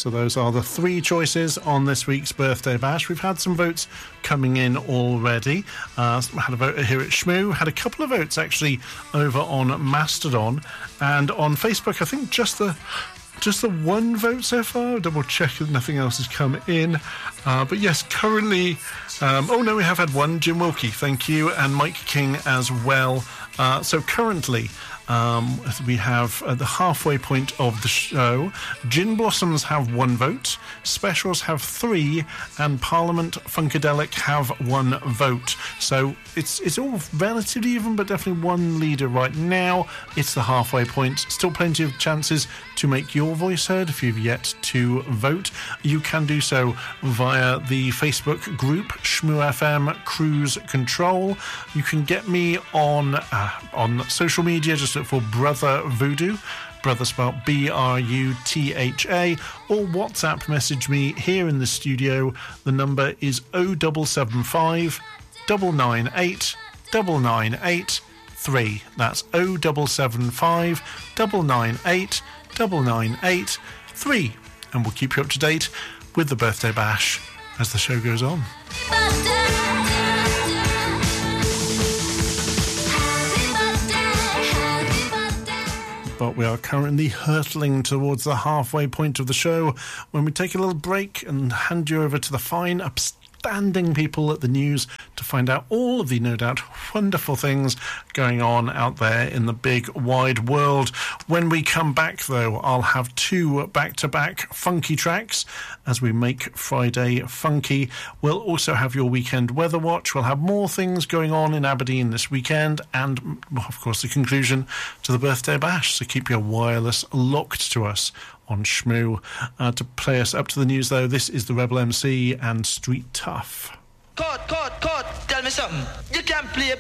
So those are the three choices on this week's Birthday Bash. We've had some votes coming in already. Had a vote here at Shmoo, had a couple of votes actually over on Mastodon, and on Facebook I think just the one vote so far. I'll double check that nothing else has come in. But yes, currently... we have had one. Jim Wilkie, thank you. And Mike King as well. So currently... we have at the halfway point of the show, Gin Blossoms have one vote, Specials have 3, and Parliament Funkadelic have 1 vote. So it's all relatively even, but definitely one leader right now. It's the halfway point. Still plenty of chances to make your voice heard if you've yet to vote. You can do so via the Facebook group Shmoo FM Cruise Control. You can get me on social media. Just look for Brother Voodoo, Brother spelled BRUTHA, or WhatsApp message me here in the studio. The number is 0775 998 9983. That's 0775 998 9983. And we'll keep you up to date with the Birthday Bash as the show goes on. But we are currently hurtling towards the halfway point of the show when we take a little break and hand you over to the fine, upstanding people at the news to find out all of the, no doubt, wonderful things going on out there in the big, wide world. When we come back, though, I'll have 2 back-to-back funky tracks as we make Friday funky. We'll also have your weekend weather watch. We'll have more things going on in Aberdeen this weekend and, of course, the conclusion to the Birthday Bash. So keep your wireless locked to us on Shmoo. To play us up to the news, though, this is the Rebel MC and Street Tough. Cut, tell me something. You can't play